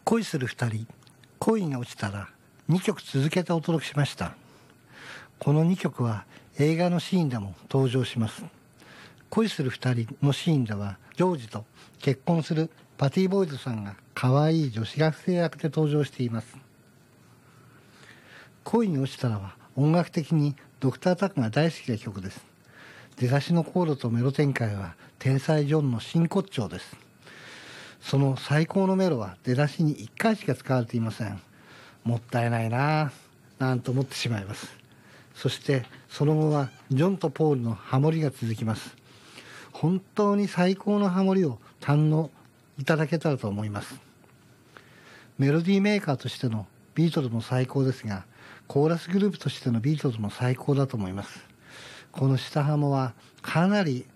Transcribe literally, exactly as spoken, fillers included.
恋する二人、恋が落ちたらにきょく続けてお届けしました。このにきょくは映画のシーンでも登場します。恋する二人のシーンではジョージと結婚するパティボーイズさんが可愛い女子学生役で登場しています。恋に落ちたらは音楽的にドクター・タクが大好きな曲です。出だしのコードとメロ展開は天才ジョンの真骨頂です。その最高のメロは出だしにいっかいしか使われていません。もったいないなぁなんと思ってしまいます。そしてその後はジョンとポールのハモリが続きます。本当に最高のハモリを堪能いただけたらと思います。メロディーメーカーとしてのビートルズも最高ですが、コーラスグループとしてのビートルズも最高だと思います。この下ハモはかなり